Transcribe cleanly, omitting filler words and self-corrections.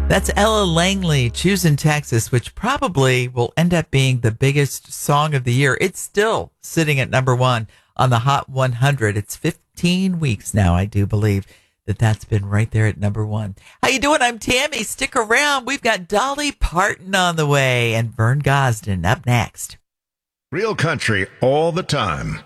That's Ella Langley, Choosing Texas, which probably will end up being the biggest song of the year. It's still sitting at number one on the Hot 100. It's 15 weeks now, I do believe, that's been right there at number one. How you doing? I'm Tammy. Stick around. We've got Dolly Parton on the way and Vern Gosdin up next. Real country all the time.